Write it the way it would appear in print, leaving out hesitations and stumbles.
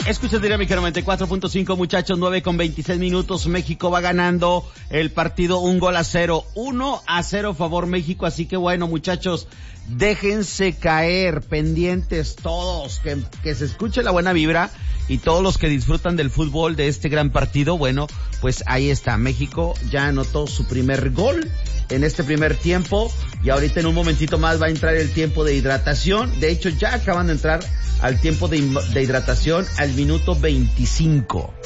Escucha Dinámica 94.5, muchachos, 9:26 México va ganando el partido 1-0. 1-0 favor México, así que bueno, muchachos, déjense caer, pendientes todos, que se escuche la buena vibra y todos los que disfrutan del fútbol de este gran partido. Bueno, pues ahí está, México ya anotó su primer gol en este primer tiempo y ahorita en un momentito más va a entrar el tiempo de hidratación. De hecho, ya acaban de entrar al tiempo de hidratación al minuto 25.